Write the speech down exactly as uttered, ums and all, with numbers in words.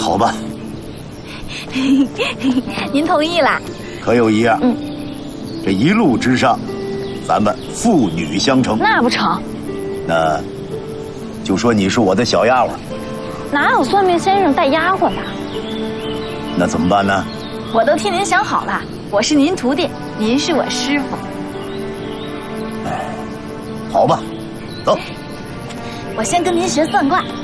好吧。 您同意啦？ 可有一样， 嗯， 这一路之上，咱们父女相承。 那不成？ 那就说你是我的小丫鬟。 哪有算命先生带丫鬟的？ 那怎么办呢？ 我都替您想好了，我是您徒弟，您是我师傅。 哎，好吧，走。 我先跟您学算卦。